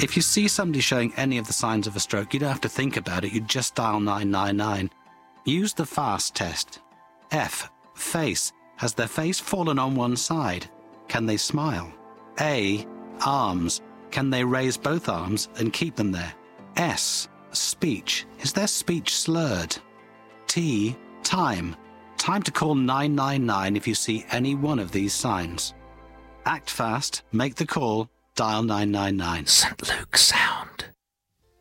If you see somebody showing any of the signs of a stroke, you don't have to think about it. You just dial 999. Use the FAST test. F. Face. Has their face fallen on one side? Can they smile? A. Arms. Can they raise both arms and keep them there? S. Speech. Is their speech slurred? T. Time. Time to call 999 if you see any one of these signs. Act fast, make the call, dial 999. St. Luke's Sound.